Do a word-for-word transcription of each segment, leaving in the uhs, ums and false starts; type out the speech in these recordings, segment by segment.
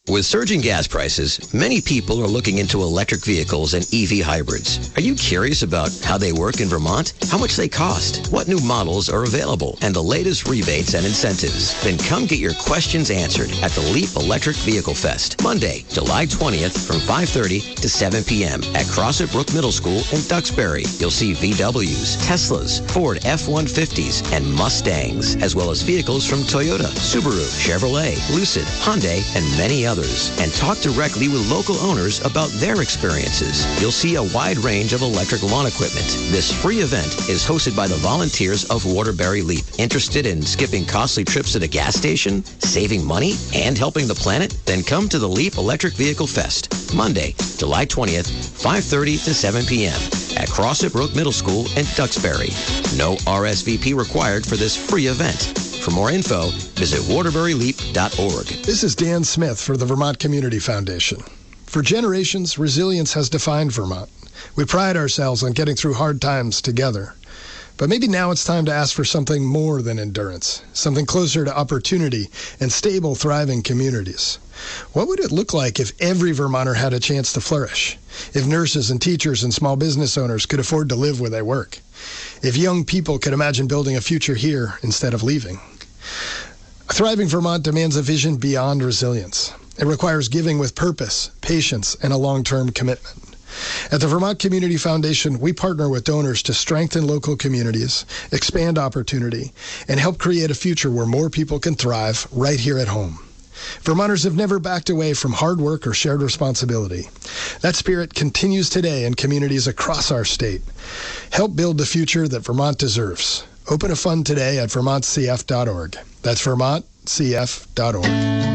With surging gas prices, many people are looking into electric vehicles and E V hybrids. Are you curious about how they work in Vermont? How much they cost? What new models are available? And the latest rebates and incentives? Then come get your questions answered at the Leap Electric Vehicle Fest, Monday, July twentieth from five thirty to seven p.m. at Crossett Brook Middle School in Duxbury. You'll see V Ws, Teslas, Ford F one fifties, and Mustangs, as well as vehicles from Toyota, Subaru, Chevrolet, Lucid, Hyundai, and many others. And talk directly with local owners about their experiences. You'll see a wide range of electric lawn equipment. This free event is hosted by the volunteers of Waterbury Leap. Interested in skipping costly trips to the gas station, saving money, and helping the planet? Then come to the Leap Electric Vehicle Fest, Monday, July twentieth, five thirty to seven p.m. at Crossett Brook Middle School in Duxbury. No R S V P required for this free event. For more info, visit waterbury leap dot org. This is Dan Smith for the Vermont Community Foundation. For generations, resilience has defined Vermont. We pride ourselves on getting through hard times together. But maybe now it's time to ask for something more than endurance, something closer to opportunity and stable, thriving communities. What would it look like if every Vermonter had a chance to flourish? If nurses and teachers and small business owners could afford to live where they work? If young people could imagine building a future here instead of leaving? A thriving Vermont demands a vision beyond resilience. It requires giving with purpose, patience, and a long-term commitment. At the Vermont Community Foundation, we partner with donors to strengthen local communities, expand opportunity, and help create a future where more people can thrive right here at home. Vermonters have never backed away from hard work or shared responsibility. That spirit continues today in communities across our state. Help build the future that Vermont deserves. Open a fund today at vermont c f dot org. That's vermont c f dot org.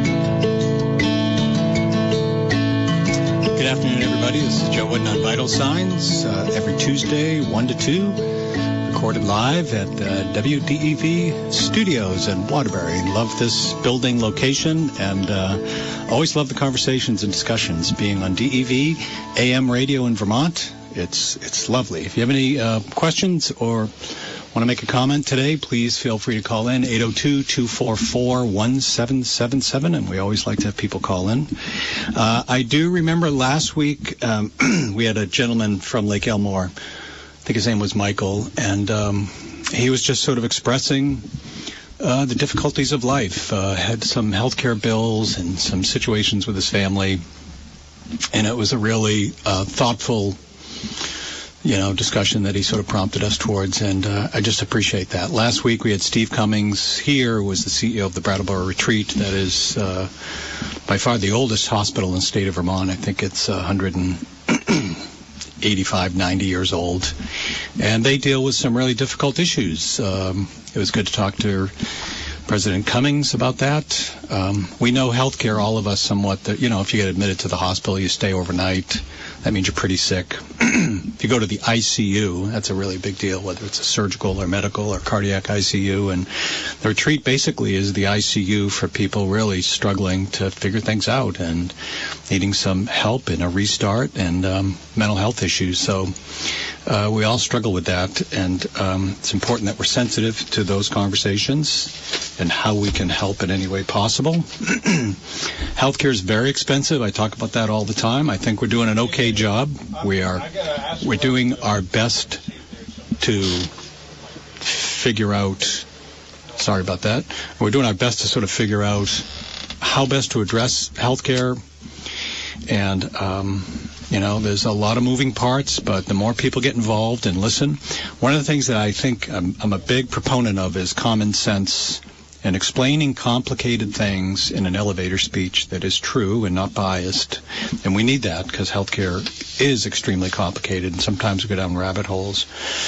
Good afternoon, everybody. This is Joe Wooden on Vital Signs. Uh, every Tuesday, one to two, recorded live at the W D E V studios in Waterbury. Love this building location, and uh, always love the conversations and discussions being on D E V A M radio in Vermont. It's it's lovely. If you have any uh, questions or want to make a comment today, please feel free to call in eight oh two, two four four, one seven seven seven, and we always like to have people call in. Uh, I do remember last week um, we had a gentleman from Lake Elmore. I think his name was Michael, and um, he was just sort of expressing uh, the difficulties of life. Uh, had some healthcare bills and some situations with his family, and it was a really uh, thoughtful you know, discussion that he sort of prompted us towards, and uh, I just appreciate that. Last week we had Steve Cummings here, who was the C E O of the Brattleboro Retreat. That is uh, by far the oldest hospital in the state of Vermont. I think it's one hundred eighty-five, ninety years old. And they deal with some really difficult issues. Um, it was good to talk to President Cummings about that. Um, we know healthcare, all of us somewhat, that, you know, if you get admitted to the hospital, you stay overnight. That means you're pretty sick. If you go to the I C U, that's a really big deal, whether it's a surgical or medical or cardiac I C U. And the retreat basically is the I C U for people really struggling to figure things out and needing some help in a restart and um, mental health issues. So uh, we all struggle with that, and um, it's important that we're sensitive to those conversations and how we can help in any way possible. Healthcare is very expensive. I talk about that all the time. I think we're doing an okay job. We are we're doing our best to figure out, sorry about that, we're doing our best to sort of figure out how best to address healthcare. And, um, you know, there's a lot of moving parts, but the more people get involved and listen, one of the things that I think I'm, I'm a big proponent of is common sense and explaining complicated things in an elevator speech that is true and not biased. And we need that because healthcare is extremely complicated, and sometimes we go down rabbit holes.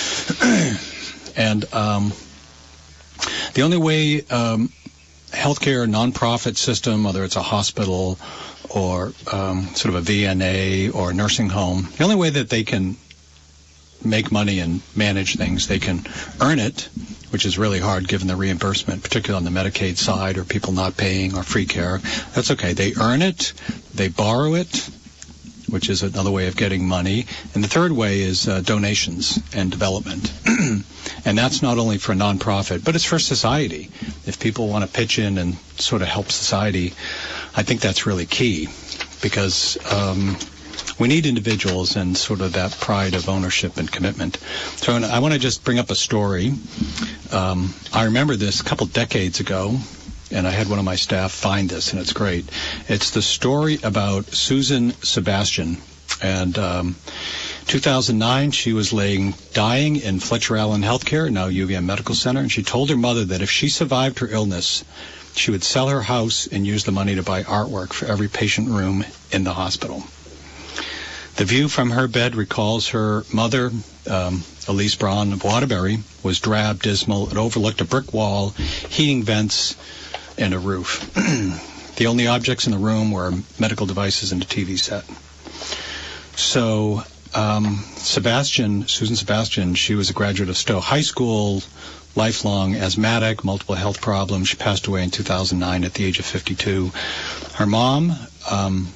And um, the only way um, healthcare nonprofit system, whether it's a hospital or um, sort of a V N A or a nursing home, the only way that they can make money and manage things, they can earn it, which is really hard given the reimbursement, particularly on the Medicaid side or people not paying or free care. That's okay. They earn it, they borrow it, which is another way of getting money. And the third way is uh, donations and development. And that's not only for nonprofit, but it's for society. If people want to pitch in and sort of help society, I think that's really key, because um, we need individuals and sort of that pride of ownership and commitment. So I want to just bring up a story. Um, I remember this a couple decades ago, and I had one of my staff find this, and it's great. It's the story about Susan Sebastian. And um, two thousand nine, she was laying dying in Fletcher Allen Healthcare, now U V M Medical Center, and she told her mother that if she survived her illness, she would sell her house and use the money to buy artwork for every patient room in the hospital. The view from her bed recalls her mother, um, Elise Braun of Waterbury, was drab, dismal. It overlooked a brick wall, heating vents, and a roof. The only objects in the room were medical devices and a T V set. So um, Sebastian, Susan Sebastian, she was a graduate of Stowe High School, lifelong asthmatic, multiple health problems. She passed away in two thousand nine at the age of fifty-two. Her mom, um,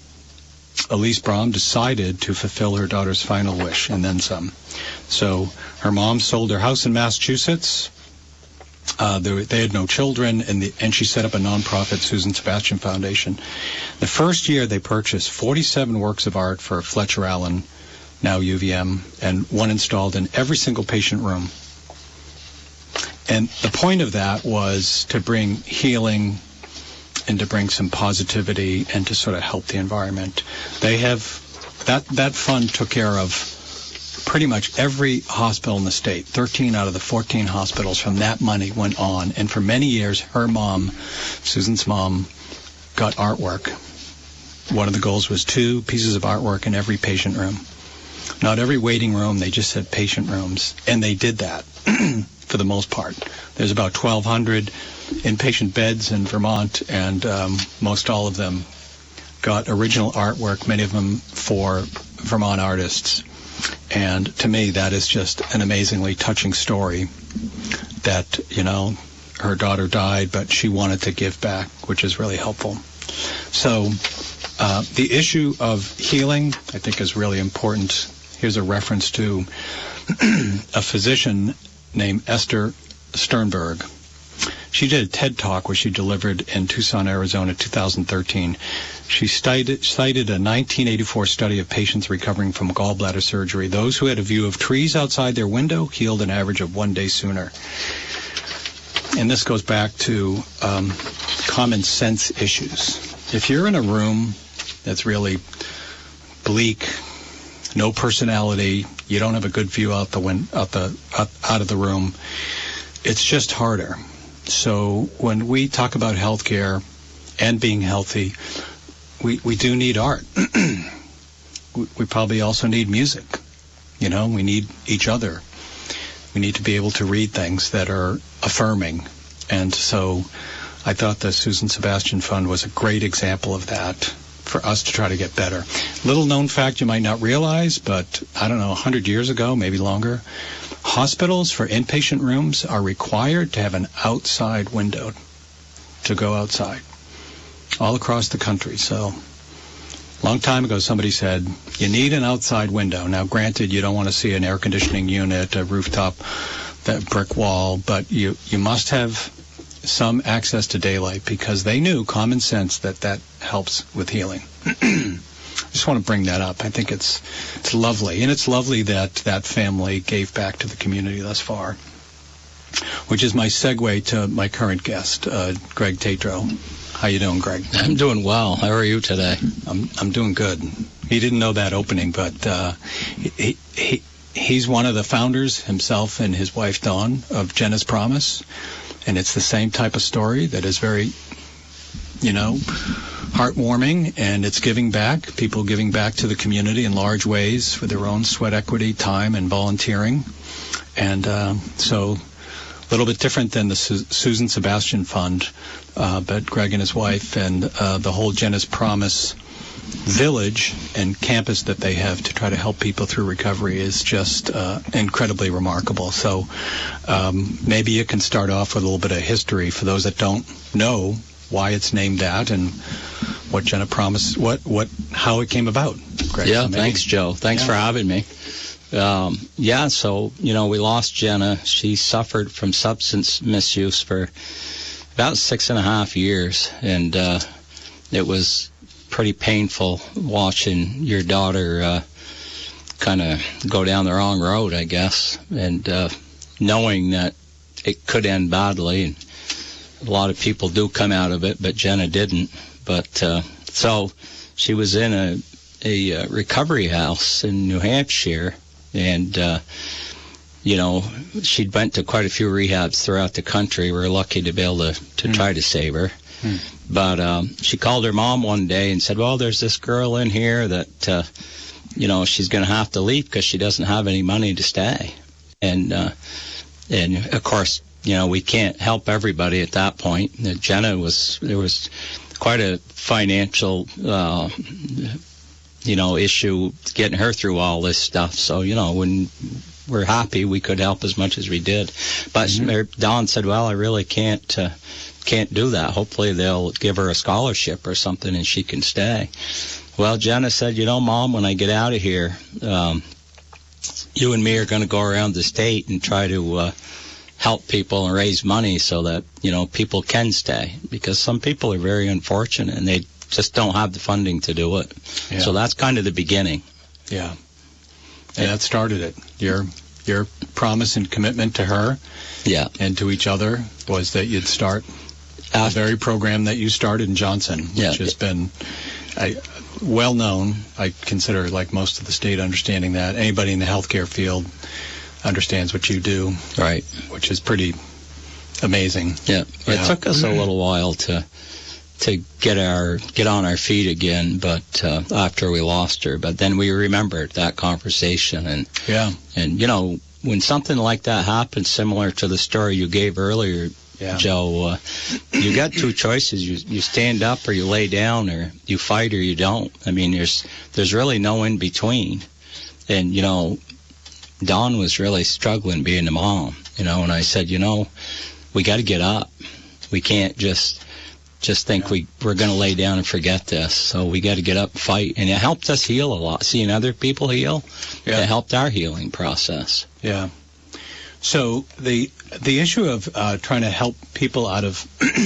Elise Braun, decided to fulfill her daughter's final wish and then some. So her mom sold her house in Massachusetts. Uh, they, they had no children, and, the, and she set up a nonprofit, Susan Sebastian Foundation. The first year, they purchased forty-seven works of art for Fletcher Allen, now U V M, and one installed in every single patient room. And the point of that was to bring healing and to bring some positivity and to sort of help the environment. They have, that, that fund took care of pretty much every hospital in the state. thirteen out of the fourteen hospitals from that money went on. And for many years, her mom, Susan's mom, got artwork. One of the goals was two pieces of artwork in every patient room. Not every waiting room, they just said patient rooms. And they did that for the most part. There's about twelve hundred inpatient beds in Vermont, and um, most all of them got original artwork, many of them for Vermont artists. And to me, that is just an amazingly touching story that, you know, her daughter died, but she wanted to give back, which is really helpful. So uh, the issue of healing, I think, is really important. Here's a reference to a physician named Esther Sternberg. She did a TED Talk where she delivered in Tucson, Arizona, two thousand thirteen. She cited, cited a nineteen eighty-four study of patients recovering from gallbladder surgery. Those who had a view of trees outside their window healed an average of one day sooner. And this goes back to um, common sense issues. If you're in a room that's really bleak, no personality, you don't have a good view out the win- out the out, out of the room, it's just harder. So when we talk about healthcare and being healthy, we, we do need art. we, we probably also need music. You know, we need each other. We need to be able to read things that are affirming. And so I thought the Susan Sebastian Fund was a great example of that for us to try to get better. Little known fact you might not realize, but I don't know, one hundred years ago, maybe longer, hospitals for inpatient rooms are required to have an outside window to go outside all across the country. So a long time ago, somebody said, you need an outside window. Now, granted, you don't want to see an air conditioning unit, a rooftop, that brick wall, but you, you must have some access to daylight, because they knew, common sense, that that helps with healing. I just want to bring that up. I think it's it's lovely, and it's lovely that that family gave back to the community thus far, which is my segue to my current guest, uh, Greg Tatro. How you doing, Greg? I'm doing well. How are you today? I'm I'm doing good. He didn't know that opening, but uh, he, he he's one of the founders himself and his wife Dawn of Jenna's Promise, and it's the same type of story that is very, you know, heartwarming, and it's giving back, people giving back to the community in large ways for their own sweat equity, time, and volunteering. And uh, so a little bit different than the Su- Susan Sebastian Fund, uh, but Greg and his wife and uh, the whole Jenna's Promise village and campus that they have to try to help people through recovery is just uh, incredibly remarkable. So um, maybe you can start off with a little bit of history for those that don't know why it's named that and what Jenna Promise, what, what, how it came about. Greg. Yeah, Maybe. Thanks, Joe. Thanks Yeah. for having me. Um, yeah, so, you know, we lost Jenna. She suffered from substance misuse for about six and a half years, and uh, it was pretty painful watching your daughter uh, kind of go down the wrong road, I guess, and uh, knowing that it could end badly. And a lot of people do come out of it, but Jenna didn't. But uh, so she was in a, a recovery house in New Hampshire, and uh, you know, she'd went to quite a few rehabs throughout the country. We were lucky to be able to, to mm. try to save her. Mm. But um, she called her mom one day and said, well, there's this girl in here that, uh, you know, she's going to have to leave because she doesn't have any money to stay. And, uh, and of course, you know, we can't help everybody at that point. Jenna was, there was quite a financial, uh, you know, issue getting her through all this stuff. So, you know, when we're happy we could help as much as we did. But mm-hmm. Don said, well, I really can't, uh, can't do that. Hopefully they'll give her a scholarship or something and she can stay. Well, Jenna said, you know, Mom, when I get out of here, um, you and me are going to go around the state and try to uh, help people and raise money so that, you know, people can stay. Because some people are very unfortunate and they just don't have the funding to do it. Yeah. So that's kind of the beginning. Yeah. And that started it. Your your promise and commitment to her yeah. and to each other was that you'd start the very program that you started in Johnson, which yeah. has been I, well known. I consider, like most of the state, understanding that. Anybody in the healthcare field understands what you do, right? Which is pretty amazing. Yeah, yeah. It took us a little while to to get our get on our feet again, but uh, after we lost her, but then we remembered that conversation, and yeah, and you know, when something like that happens, similar to the story you gave earlier, yeah. Joe, uh, you got two choices: you you stand up or you lay down, or you fight or you don't. I mean, there's there's really no in between, and you know, Dawn was really struggling being a mom, you know, and I said, you know, we got to get up. We can't just just think yeah. we, we're going to lay down and forget this. So we got to get up and fight. And it helped us heal a lot. Seeing other people heal, yeah. it helped our healing process. Yeah. So the the issue of uh, trying to help people out of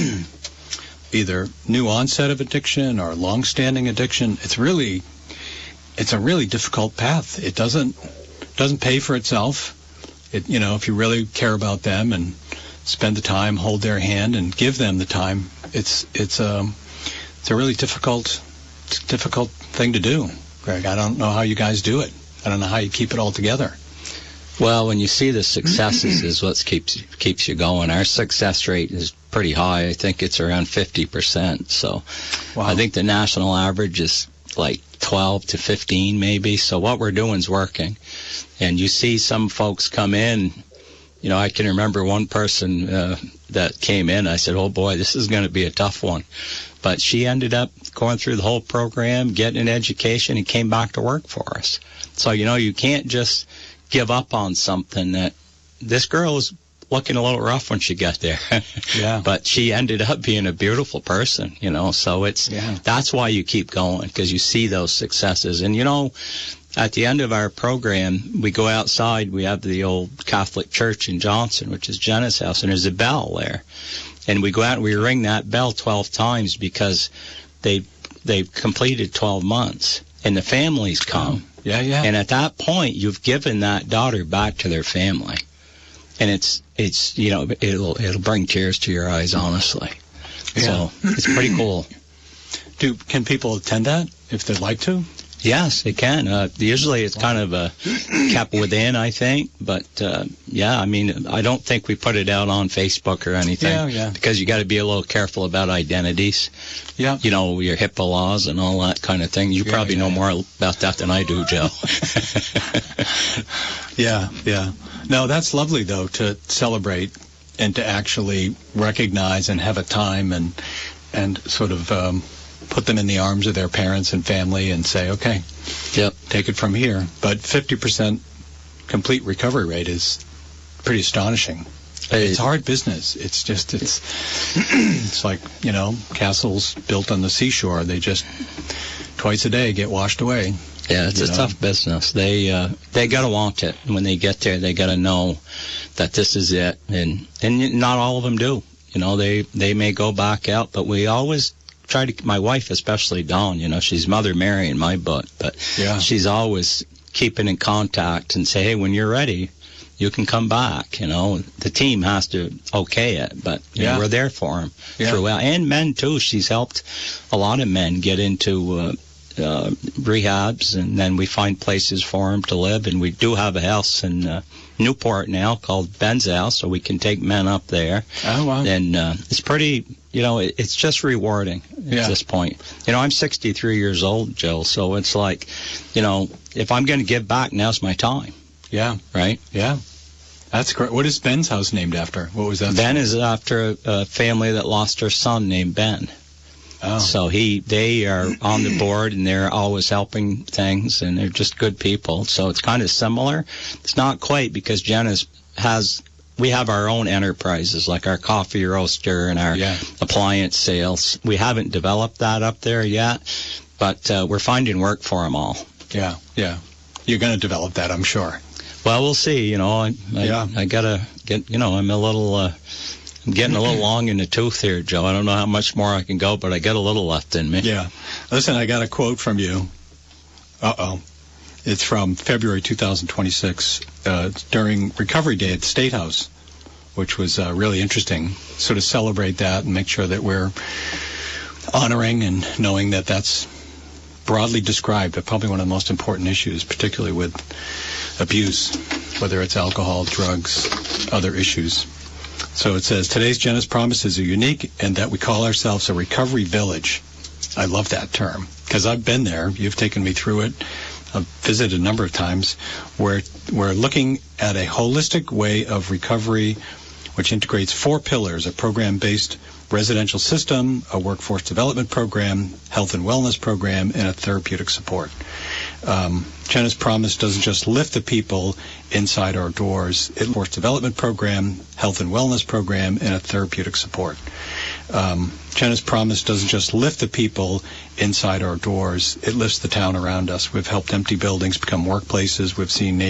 either new onset of addiction or long-standing addiction, it's really it's a really difficult path. It doesn't doesn't pay for itself. It, you know, if you really care about them and spend the time, hold their hand, and give them the time, it's it's a it's a really difficult difficult thing to do, Greg. I don't know how you guys do it. I don't know how you keep it all together. Well, when you see the successes is what keeps keeps you going. Our success rate is pretty high. I think it's around fifty percent. So wow. I think the national average is like twelve to fifteen maybe. So what we're doing is working. And you see some folks come in. You know, I can remember one person uh, that came in. I said, oh, boy, this is going to be a tough one. But she ended up going through the whole program, getting an education, and came back to work for us. So, you know, you can't just give up on something. That this girl was looking a little rough when she got there. Yeah. But she ended up being a beautiful person, you know. So it's yeah. that's why you keep going, because you see those successes. And, you know, at the end of our program, we go outside. We have the old Catholic church in Johnson, which is Jenna's house, and there's a bell there. And we go out and we ring that bell twelve times because they they've completed twelve months, and the families come. Yeah, yeah. And at that point, you've given that daughter back to their family, and it's it's you know it'll it'll bring tears to your eyes, honestly. Yeah. So it's pretty cool. Do can people attend that if they'd like to? Yes, they can. Uh, usually it's kind of uh, kept within, I think. But, uh, yeah, I mean, I don't think we put it out on Facebook or anything. Yeah, yeah. Because you got to be a little careful about identities. Yeah. You know, your HIPAA laws and all that kind of thing. You yeah, probably yeah, know yeah. more about that than I do, Joe. yeah, yeah. No, that's lovely, though, to celebrate and to actually recognize and have a time and, and sort of... Um, put them in the arms of their parents and family and say, okay, yep, take it from here. But fifty percent complete recovery rate is pretty astonishing. Hey. It's hard business. It's just, it's, it's like, you know, castles built on the seashore. They just, twice a day, get washed away. Yeah, it's you a know? tough business. They uh, they gotta want it. When they get there, they gotta know that this is it, and and not all of them do. You know, they they may go back out, but we always try to. My wife, especially Dawn, you know, she's Mother Mary in my book, but Yeah. she's always keeping in contact and say, hey, when you're ready, you can come back. You know, the team has to okay it, but you Yeah. know, we're there for them Yeah. throughout, and men too. She's helped a lot of men get into. Uh, Uh, rehabs, and then we find places for them to live, and we do have a house in uh, Newport now called Ben's House, so we can take men up there. Oh, wow. And uh, it's pretty, you know, it, it's just rewarding at Yeah. this point. You know, I'm sixty-three years old, Joe, so it's like, you know, if I'm going to give back, now's my time, Yeah, right? yeah. That's great. What is Ben's house named after? What was that? Ben is after a, a family that lost their son named Ben. Oh. So he, they are on the board, and they're always helping things, and they're just good people. So it's kind of similar. It's not quite, because Jenna's has, we have our own enterprises, like our coffee roaster and our Yeah. appliance sales. We haven't developed that up there yet, but uh, we're finding work for them all. Yeah, yeah. You're going to develop that, I'm sure. Well, we'll see. You know, I, I, Yeah. I gotta get. You know, I'm a little. Uh, I'm getting a little long in the tooth here, Joe. I don't know how much more I can go, but I got a little left in me. Yeah. Listen, I got a quote from you. Uh-oh. It's from February two thousand twenty-six, uh, during Recovery Day at the State House, which was uh, really interesting. Sort of celebrate that and make sure that we're honoring and knowing that that's broadly described, but probably one of the most important issues, particularly with abuse, whether it's alcohol, drugs, other issues. So it says, today's Jenna's Promises are unique in that we call ourselves a recovery village. I love that term, because I've been there. You've taken me through it. I've visited a number of times. Where we're looking at a holistic way of recovery, which integrates four pillars: a program-based residential system, a workforce development program, health and wellness program, and a therapeutic support. Um, Jenna's Promise doesn't just lift the people inside our doors. It workforce development program, health and wellness program, and a therapeutic support. Um, Jenna's Promise doesn't just lift the people inside our doors. It lifts the town around us. We've helped empty buildings become workplaces. We've seen